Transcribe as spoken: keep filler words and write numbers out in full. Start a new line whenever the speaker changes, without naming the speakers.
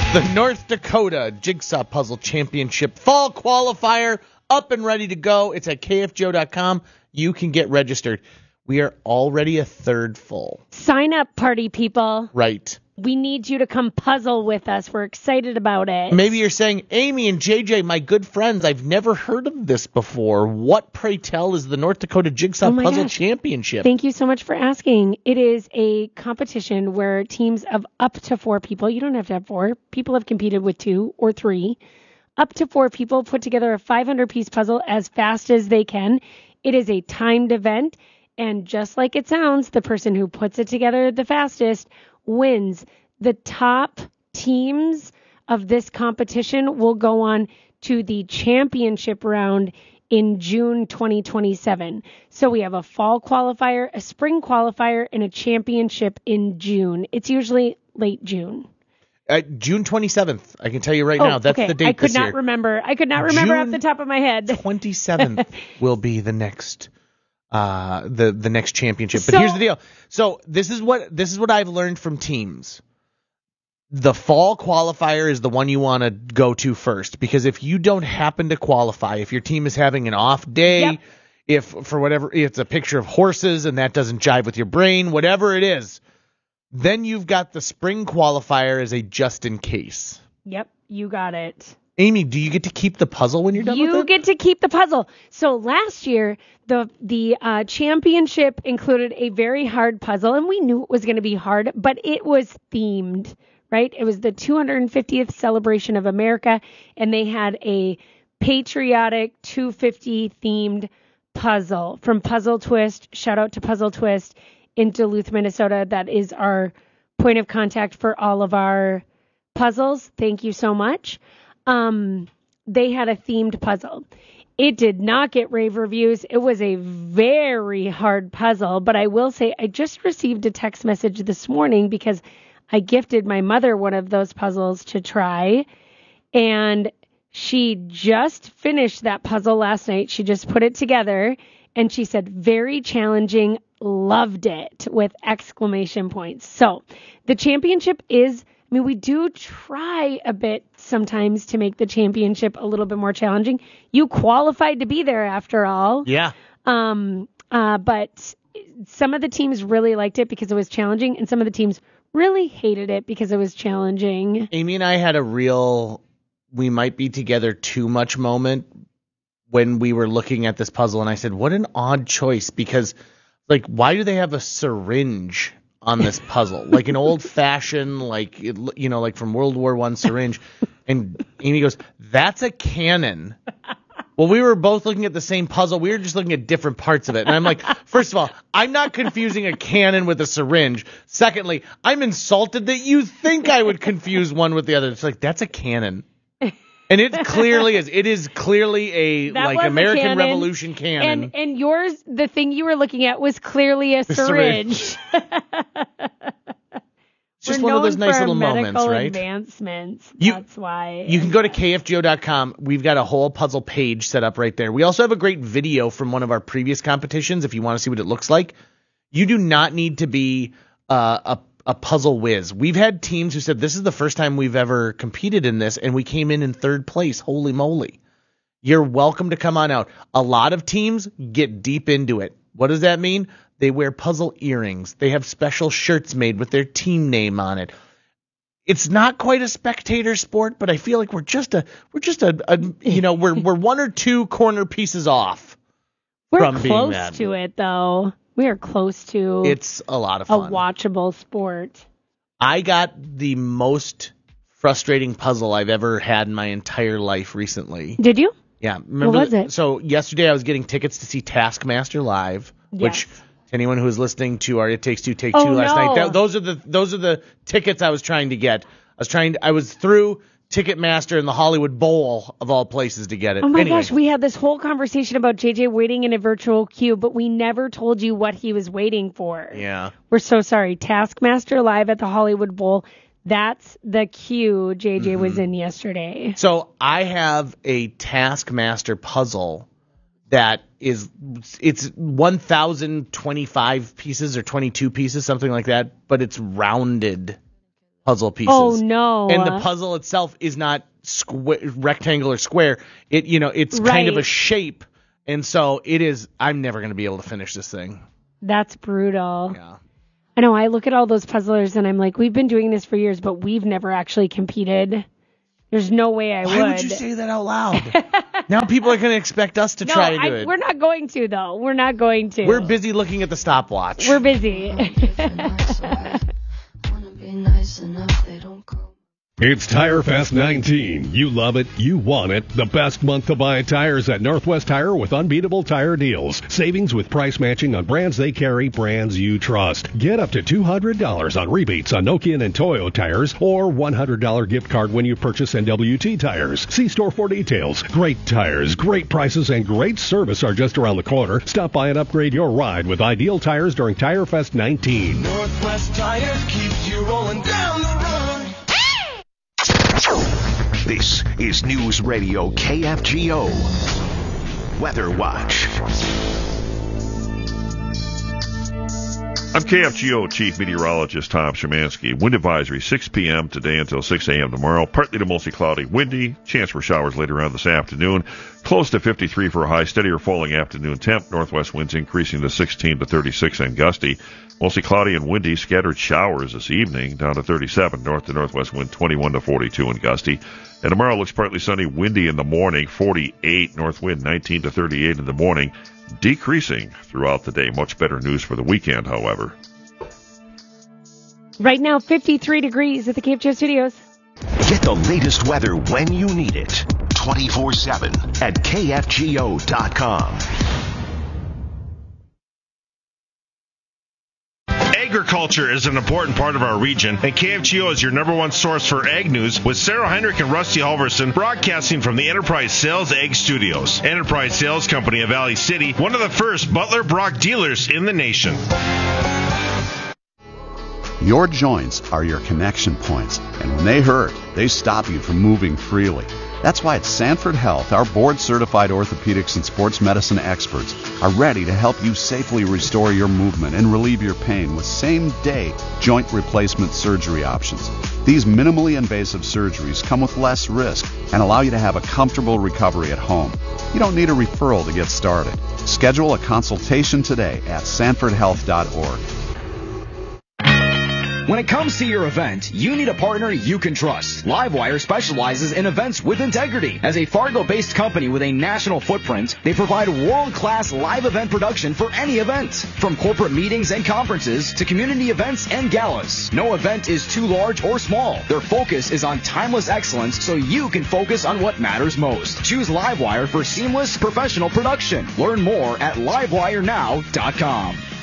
The North Dakota Jigsaw Puzzle Championship Fall Qualifier up and ready to go. It's at K F G O dot com. You can get registered. We are already a third full.
Sign up, party people.
Right.
We need you to come puzzle with us. We're excited about it.
Maybe you're saying, Amy and J J, my good friends, I've never heard of this before. What, pray tell, is the North Dakota Jigsaw
oh
Puzzle
gosh.
Championship?
Thank you so much for asking. It is a competition where teams of up to four people, you don't have to have four, people have competed with two or three, up to four people put together a five hundred piece puzzle as fast as they can. It is a timed event, and just like it sounds, the person who puts it together the fastest wins. The top teams of this competition will go on to the championship round in June twenty twenty-seven. So we have a fall qualifier, a spring qualifier, and a championship in June. It's usually late June.
Uh, June twenty-seventh. I can tell you right
oh,
now. That's
okay.
the date
I could
this
not
year.
remember. I could not remember
June
off the top of my head.
twenty-seventh will be the next uh, the the next championship. But
So-
here's the deal. So this is what this is what I've learned from teams. The fall qualifier is the one you want to go to first, because if you don't happen to qualify, if your team is having an off day,
Yep.
if for whatever, if it's a picture of horses and that doesn't jive with your brain, whatever it is, then you've got the spring qualifier as a just in case.
Yep, you got it.
Amy, do you get to keep the puzzle when you're done
You
with it?
get to keep the puzzle. So last year, the the uh, championship included a very hard puzzle, and we knew it was going to be hard, but it was themed, right? It was the two hundred fiftieth celebration of America, and they had a patriotic two fifty themed puzzle from Puzzle Twist. Shout out to Puzzle Twist in Duluth, Minnesota. That is our point of contact for all of our puzzles. Thank you so much. Um, they had a themed puzzle. It did not get rave reviews. It was a very hard puzzle, but I will say I just received a text message this morning because I gifted my mother one of those puzzles to try, and she just finished that puzzle last night. She just put it together, and she said, very challenging, loved it, with exclamation points. So the championship is, I mean, we do try a bit sometimes to make the championship a little bit more challenging. You qualified to be there after all.
Yeah.
Um, uh, but some of the teams really liked it because it was challenging, and some of the teams really hated it because it was challenging.
Amy and I had a real we might be together too much moment when we were looking at this puzzle, and I said, what an odd choice, because like, why do they have a syringe on this puzzle? Like an old fashioned, like, it, you know, like from World War One syringe. And Amy goes, that's a cannon. Well, we were both looking at the same puzzle. We were just looking at different parts of it. And I'm like, first of all, I'm not confusing a cannon with a syringe. Secondly, I'm insulted that you think I would confuse one with the other. It's like, that's a cannon. And it clearly is. It is clearly a
That
like
was a
American
cannon.
Revolution cannon.
And and yours, the thing you were looking at was clearly a
The
syringe.
syringe. It's just
We're
one of those
known
nice
for
little moments,
medical
right?
advancements.
You-
That's why.
You can go to K F G O dot com. We've got a whole puzzle page set up right there. We also have a great video from one of our previous competitions if you want to see what it looks like. You do not need to be uh, a a puzzle whiz. We've had teams who said this is the first time we've ever competed in this, and we came in in third place. Holy moly. You're welcome to come on out. A lot of teams get deep into it. What does that mean? They wear puzzle earrings. They have special shirts made with their team name on it. It's not quite a spectator sport, but I feel like we're just a we're just a, a you know we're we're one or two corner pieces off
We're
from being
close
that.
to it, though. We are close to
It's a lot of
a
fun.
watchable sport.
I got the most frustrating puzzle I've ever had in my entire life recently.
Did you?
Yeah, remember
What was
the-
it?
So yesterday I was getting tickets to see Taskmaster live, which
Yes.
anyone who was listening to our It Takes Two Take
Oh,
Two last
no.
night, that, those are the those are the tickets I was trying to get. I was trying to, I was through Ticketmaster and the Hollywood Bowl of all places to get it.
Oh my
Anyway,
gosh, we had this whole conversation about J J waiting in a virtual queue, but we never told you what he was waiting for.
yeah.
We're so sorry. Taskmaster live at the Hollywood Bowl. That's the queue J J
Mm-hmm.
was in yesterday.
So I have a Taskmaster puzzle that is it's one thousand twenty-five pieces or twenty-two pieces, something like that, but it's rounded puzzle pieces.
Oh, no.
And the puzzle itself is not squ- rectangle or square. It, you know, it's
Right.
kind of a shape. And so it is, I'm never going to be able to finish this thing.
That's brutal.
Yeah.
I know. I look at all those puzzlers and I'm like, we've been doing this for years, but we've never actually competed. There's no way I
Why
would.
Why would you say that out loud? Now people are going to expect us to
no,
try to do
I,
it.
we're not going to, though. We're not going to.
We're busy looking at the stopwatch.
We're busy.
It's Tire Fest nineteen. You love it. You want it. The best month to buy tires at Northwest Tire with unbeatable tire deals. Savings with price matching on brands they carry, brands you trust. Get up to two hundred dollars on rebates on Nokian and Toyo tires or one hundred dollars gift card when you purchase N W T tires. See store for details. Great tires, great prices, and great service are just around the corner. Stop by and upgrade your ride with Ideal Tires during Tire Fest nineteen.
Northwest Tires keeps you rolling down the road.
This is News Radio K F G O Weather Watch.
I'm K F G O Chief Meteorologist Tom Szymanski. Wind advisory six p.m. today until six a.m. tomorrow. Partly to mostly cloudy, windy. Chance for showers later on this afternoon. Close to fifty-three for a high. Steadier falling afternoon temp. Northwest winds increasing to sixteen to thirty-six and gusty. Mostly cloudy and windy. Scattered showers this evening down to thirty-seven. North to northwest wind twenty-one to forty-two and gusty. And tomorrow looks partly sunny, windy in the morning. forty-eight. North wind nineteen to thirty-eight in the morning. Decreasing throughout the day. Much better news for the weekend, however.
Right now, fifty-three degrees at the K F G O studios.
Get the latest weather when you need it. twenty-four seven at K F G O dot com.
Agriculture is an important part of our region, and K F G O is your number one source for ag news with Sarah Heinrich and Rusty Halverson broadcasting from the Enterprise Sales Ag Studios. Enterprise Sales Company of Valley City, one of the first Butler Brock dealers in the nation.
Your joints are your connection points, and when they hurt, they stop you from moving freely. That's why at Sanford Health, our board-certified orthopedics and sports medicine experts are ready to help you safely restore your movement and relieve your pain with same-day joint replacement surgery options. These minimally invasive surgeries come with less risk and allow you to have a comfortable recovery at home. You don't need a referral to get started. Schedule a consultation today at sanford health dot org.
When it comes to your event, you need a partner you can trust. Livewire specializes in events with integrity. As a Fargo-based company with a national footprint, they provide world-class live event production for any event. From corporate meetings and conferences to community events and galas, no event is too large or small. Their focus is on timeless excellence so you can focus on what matters most. Choose Livewire for seamless professional production. Learn more at livewire now dot com.